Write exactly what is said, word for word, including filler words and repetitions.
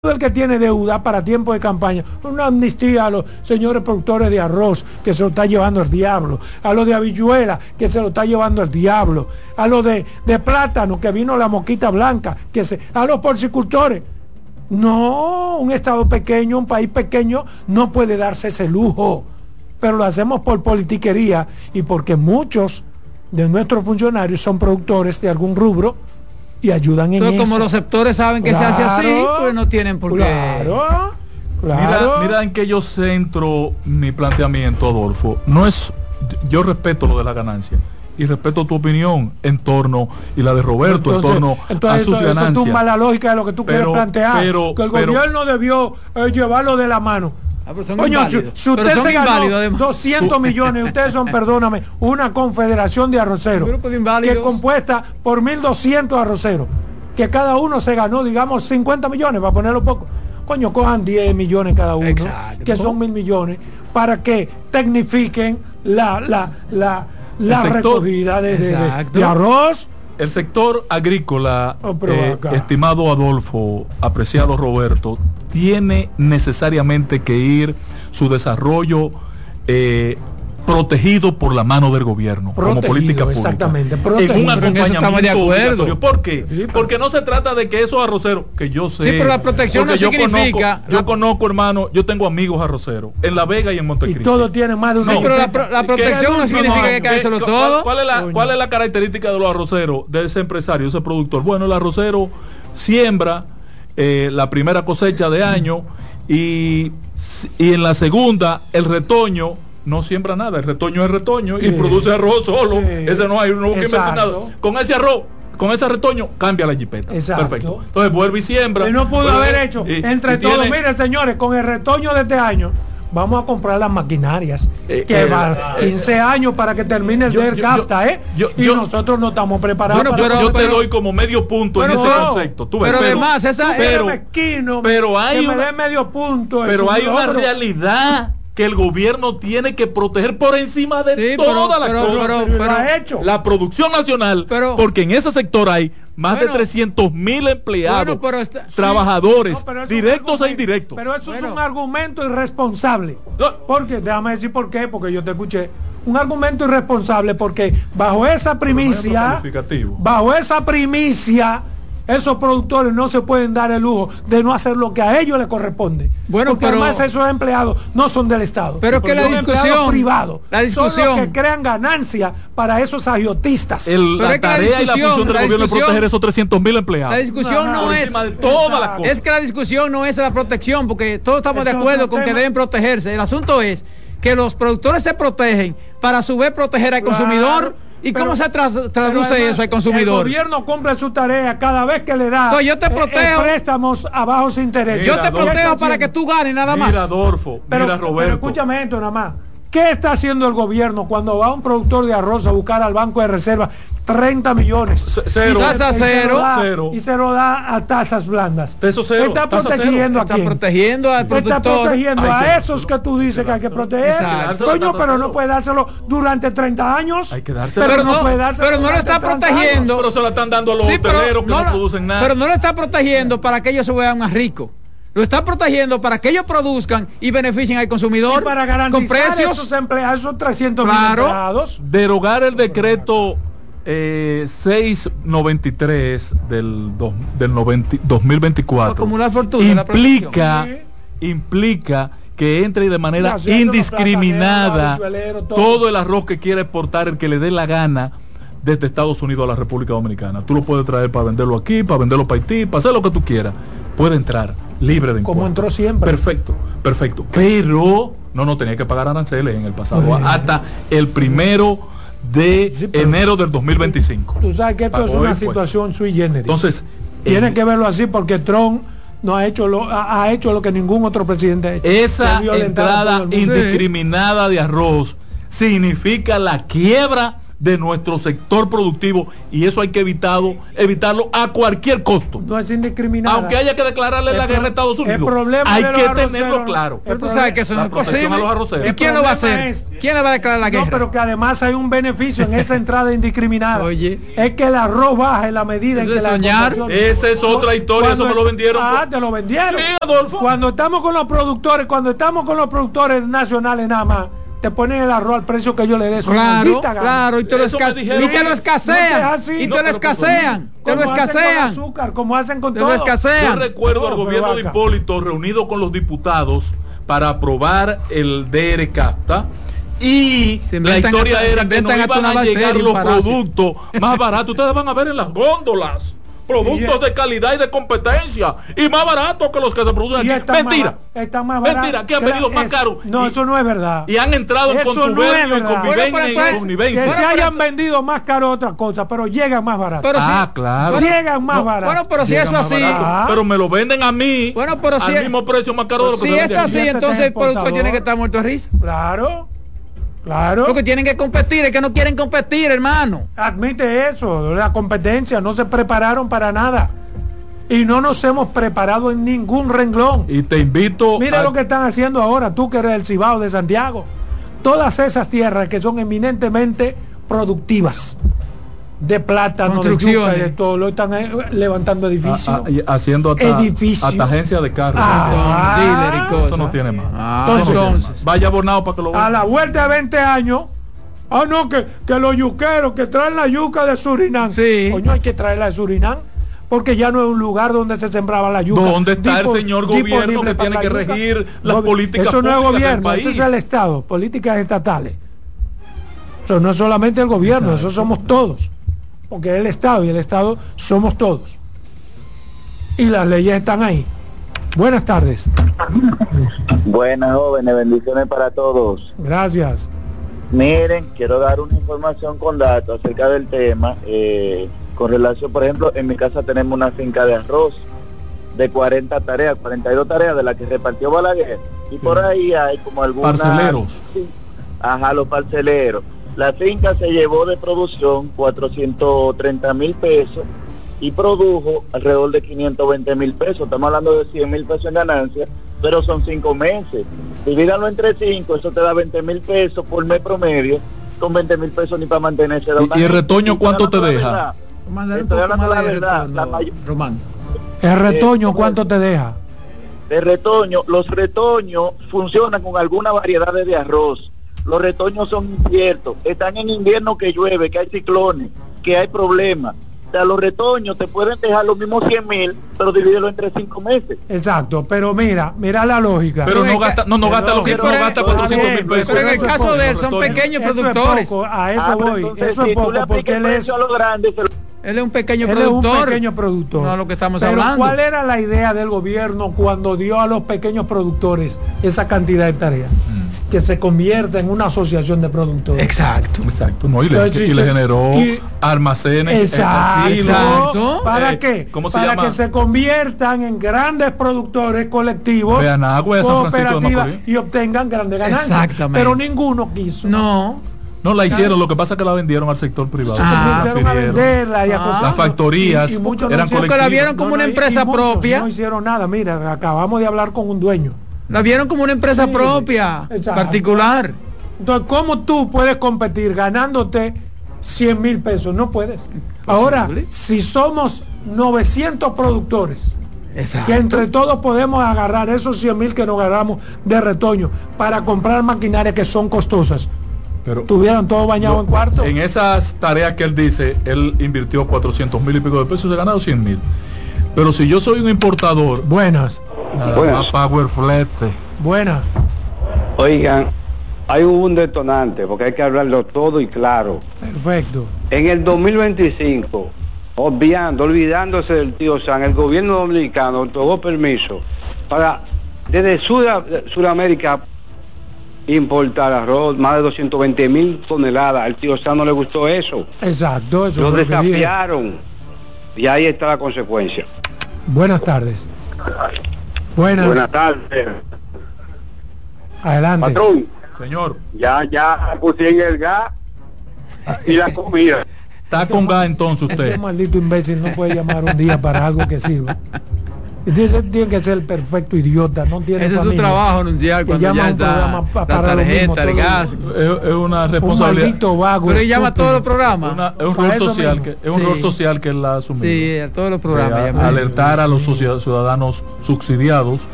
el que tiene deuda para tiempo de campaña, una amnistía a los señores productores de arroz que se lo está llevando el diablo, a los de habichuela que se lo está llevando el diablo, a los de, de plátano que vino la mosquita blanca, que se, a los porcicultores. No, un estado pequeño, un país pequeño no puede darse ese lujo, pero lo hacemos por politiquería y porque muchos de nuestros funcionarios son productores de algún rubro y ayudan en Entonces, eso. Como los sectores saben que claro, se hace así, pues no tienen por qué. Claro, claro. Mira, mira en que yo centro mi planteamiento, Adolfo. No es, yo respeto lo de la ganancia y respeto tu opinión en torno, y la de Roberto, entonces, en torno entonces a sus eso, ganancias. Eso tumba la lógica de lo que tú pero, quieres plantear, pero, que el pero, gobierno debió eh, llevarlo de la mano. Ah, pero son Coño, si, si usted se ganó doscientos millones, ustedes son, perdóname, una confederación de arroceros, un grupo de inválidos, que compuesta por mil doscientos arroceros, que cada uno se ganó, digamos, cincuenta millones, para ponerlo poco. Coño, cojan diez millones cada uno, exacto, que son mil millones, para que tecnifiquen la, la, la, la sector, recogida de, de, de arroz. El sector agrícola, oh, eh, estimado Adolfo, apreciado Roberto, tiene necesariamente que ir su desarrollo eh, protegido por la mano del gobierno, protegido, como política pública. Exactamente, protegido. En un acompañamiento de acuerdo. ¿Por qué? Sí, pero... Porque no se trata de que esos arroceros, que yo sé. Sí, pero la protección no yo significa. Conozco, la... Yo conozco, hermano, yo tengo amigos arroceros en La Vega y en Montecristi. Y todo tiene más de una. Sí, pero la, pro, la protección no significa que hay que hacerlo todo. ¿Cuál es, la, ¿Cuál es la característica de los arroceros, de ese empresario, ese productor? Bueno, el arrocero siembra eh, la primera cosecha de año y, y en la segunda el retoño no siembra nada, el retoño es retoño y sí, produce arroz solo, sí, ese no hay, no que inventar nada. Con ese arroz, con ese retoño, cambia la jipeta. Exacto. Perfecto. Entonces vuelve y siembra. Y no pudo vuelve, haber hecho, y, entre y todos, tiene... miren señores, con el retoño de este año, vamos a comprar las maquinarias, eh, que eh, va eh, quince años para que termine el del CAFTA, ¿eh? Yo, y yo, nosotros no estamos preparados. Bueno, para pero, yo pero, te doy como medio punto pero, en ese no, concepto. Tú ves, pero, pero además, esa pero, mezquino, pero hay que una, me dé medio punto. Pero hay una logro. realidad que el gobierno tiene que proteger por encima de sí, toda la pero, cosa. Pero, pero, pero, ha hecho. La producción nacional, pero, porque en ese sector hay más bueno, de trescientos mil empleados, bueno, está, trabajadores, sí, no, directos e indirectos. Pero eso bueno. es un argumento irresponsable. No. Porque, déjame decir por qué, porque yo te escuché. Un argumento irresponsable porque bajo esa primicia, bajo esa primicia, esos productores no se pueden dar el lujo de no hacer lo que a ellos les corresponde. Bueno, porque pero, además esos empleados no son del Estado. Pero es que la discusión privado, la discusión son los que crean ganancia para esos agiotistas. El, la es que tarea la y la función del gobierno es proteger esos trescientos mil empleados. La discusión no, no es de todas las cosas. Es que la discusión no es la protección, porque todos estamos Eso de acuerdo con tema. que deben protegerse. El asunto es que los productores se protegen para a su vez proteger al claro. consumidor. ¿Y pero, cómo se tra traduce además, eso al consumidor? El gobierno cumple su tarea cada vez que le da Entonces, yo te protejo, eh, préstamos a bajos intereses. Yo te protejo para que tú ganes nada más. Mira, Adolfo, pero, mira, Roberto. Pero escúchame esto nada más. ¿Qué está haciendo el gobierno cuando va un productor de arroz a buscar al banco de reserva treinta millones? C cero. Y tasa cero. Da, cero. Y se lo da a tasas blandas. Eso cero. Está tasa protegiendo cero. a quién? Está protegiendo al productor. Está protegiendo hay a que, esos que tú dices que hay que proteger. Exacto. Coño, pero no puede dárselo durante treinta años. Hay que dárselo. Pero, pero no, puede dárselo pero no lo está protegiendo. Pero se lo están dando a los sí, hoteleros que no, no producen nada. Pero no lo está protegiendo para que ellos se vean más ricos. Lo está protegiendo para que ellos produzcan y beneficien al consumidor y para garantizar con precios esos empleados, esos trescientos mil claro. empleados. Derogar el decreto eh, seiscientos noventa y tres del, do, del noventa, dos mil veinticuatro acumular fortuna, implica, implica que entre de manera indiscriminada todo. todo el arroz que quiera exportar el que le dé la gana desde Estados Unidos a la República Dominicana. Tú lo puedes traer para venderlo aquí, para venderlo para Haití, para hacer lo que tú quieras. Puede entrar libre de impuestos. Como entró siempre. Perfecto, perfecto. Pero no, no tenía que pagar aranceles en el pasado. Bien. Hasta el primero de sí, enero del dos mil veinticinco. Tú sabes que esto Pagó es una situación sui generis. Entonces, tiene eh, que verlo así porque Trump no ha hecho lo ha, ha hecho lo que ningún otro presidente ha hecho. Esa entrada indiscriminada de arroz significa la quiebra de nuestro sector productivo, y eso hay que evitado, evitarlo a cualquier costo. No es indiscriminada. Aunque haya que declararle el la guerra a Estados Unidos, hay que tenerlo claro. Pero tú sabes que eso no es posible. ¿Y quién lo va a hacer? Es, ¿Quién le va a declarar la guerra? No, pero que además hay un beneficio en esa entrada indiscriminada. Oye, es que el arroz baja en la medida en que soñar. la esa es otra historia. Cuando, eso me lo vendieron. Ah, te lo vendieron. Sí, Adolfo. Cuando estamos con los productores, cuando estamos con los productores nacionales nada más, te ponen el arroz al precio que yo le dé. Claro, claro, y te lo, esca y te lo escasean. No y te no, lo escasean. Te lo escasean. Azúcar, como hacen con te todo. Lo escasean. Yo recuerdo al gobierno de Hipólito reunido con los diputados para aprobar el D R CAFTA. Y la historia a, era que no iban a llegar los productos más baratos. Ustedes van a ver en las góndolas productos de calidad y de competencia y más baratos que los que se producen aquí. Mentira. Más, está más barato, mentira, que han venido más caros. No, y, eso no es verdad. Y han entrado en contubernio no y convivencia. Bueno, y convivencia. Que se hayan vendido más caro otra cosa, pero llegan más baratos. Ah, sí, claro. Llegan más no, baratos. Bueno, pero si eso así. Ah, pero me lo venden a mí bueno, pero al si mismo es, precio más caro de lo que si se es así, entonces el productor tiene que estar muerto de risa. Claro. Claro. Porque tienen que competir, es que no quieren competir, hermano. Admite eso, la competencia, no se prepararon para nada. Y no nos hemos preparado en ningún renglón. Y te invito Mira a... lo que están haciendo ahora, tú que eres el Cibao de Santiago. Todas esas tierras que son eminentemente productivas, de plátano, de yuca y de todo, lo están eh, levantando edificios. A, a, haciendo hasta, edificio. hasta agencia de carros. Ah, dealer y cosas. Eso no tiene más. Ah, entonces, no tiene más. Vaya abonado para que lo vean. A la vuelta de veinte años, ah no, que, que los yuqueros que traen la yuca de Surinam. Sí. Coño, hay que traerla de Surinam, porque ya no es un lugar donde se sembraba la yuca. ¿Dónde está Dipo, el señor gobierno que tiene que regir las no, políticas eso no es gobierno, del país? Eso es el Estado, políticas estatales. Eso no es solamente el gobierno, Exacto. Eso somos todos. Porque es el Estado, y el Estado somos todos. Y las leyes están ahí. Buenas tardes. Buenas, jóvenes, bendiciones para todos. Gracias. Miren, quiero dar una información con datos acerca del tema. Eh, con relación, por ejemplo, en mi casa tenemos una finca de arroz de cuarenta tareas, cuarenta y dos tareas de las que repartió Balaguer. Y por ahí hay como algunos parceleros. Sí, ajá, los parceleros. La finca se llevó de producción cuatrocientos treinta mil pesos y produjo alrededor de quinientos veinte mil pesos. Estamos hablando de cien mil pesos en ganancia, pero son cinco meses. Divídanlo entre cinco, eso te da veinte mil pesos por mes promedio. Con veinte mil pesos ni para mantenerse. ¿Y, y el retoño cuánto te deja? Estoy hablando de la verdad. La mayor... Román. ¿El retoño cuánto te deja? De retoño, los retoños funcionan con alguna variedad de arroz. Los retoños son inciertos, están en invierno que llueve, que hay ciclones, que hay problemas. O sea, los retoños te pueden dejar los mismos cien mil, pero divídelo entre cinco meses. Exacto, pero mira, mira la lógica. Pero no gasta, no, no gasta lo que no gasta cuatrocientos mil pesos. Pero en el caso de él son pequeños productores. Es poco, a eso ah, voy, entonces, eso si es poco, porque él es... A los grandes, se lo... Él es un pequeño él productor. Es un pequeño productor. No, lo que estamos Pero hablando. ¿cuál era la idea del gobierno cuando dio a los pequeños productores esa cantidad de tareas? Mm. Que se convierta en una asociación de productores. Exacto. Exacto. No, y, le, Entonces, y le generó y, almacenes. Exacto. Asilos, exacto. ¿Para eh, qué? ¿Cómo se Para llama? que se conviertan en grandes productores colectivos, Vean agua, cooperativas y obtengan grandes ganancias. Exactamente. Pero ninguno quiso. No. No la hicieron, lo que pasa es que la vendieron al sector privado. Ah, comenzaron a venderla y a ah, las factorías y, y eran colectivas. Porque la vieron como no, una empresa propia. No hicieron nada, mira, acabamos de hablar con un dueño. La vieron como una empresa sí, propia, exacto. particular. Entonces, ¿cómo tú puedes competir ganándote cien mil pesos? No puedes. Ahora, si somos novecientos productores, exacto. que entre todos podemos agarrar esos cien mil que nos agarramos de retoño para comprar maquinarias que son costosas, pero tuvieran todo bañado no, en cuarto. En esas tareas que él dice, él invirtió cuatrocientos mil y pico de pesos y ha ganado cien mil. Pero si yo soy un importador, buenas, nada buenas. más Power Flete. Buenas. Oigan, hay un detonante porque hay que hablarlo todo y claro. Perfecto. En el dos mil veinticinco, obviando, olvidándose del tío San, el gobierno dominicano otorgó permiso para desde Sudamérica importar arroz, más de doscientos veinte mil toneladas. Al tío San no le gustó eso. Exacto, eso lo desafiaron y ahí está la consecuencia. Buenas tardes. Buenas. Buenas tardes. Adelante. Patrón. Señor. Ya, ya puse en el gas y la comida. Está con gas entonces Este usted. maldito imbécil no puede llamar un día para algo que sirva. Ese tiene que ser el perfecto idiota, no tiene Ese es su familia. trabajo anunciar Que cuando llama ya a un está programa pa- la para lo mismo tarjeta, el todo gas. Es, es una Un responsabilidad. maldito vago. Pero él llama a estúpido. todos los programas. Una- es un Para rol eso social mismo. que es un Sí. rol social que él ha asumido. Sí, a todos los Eh, programas. a- llama. alertar a los socia- ciudadanos subsidiados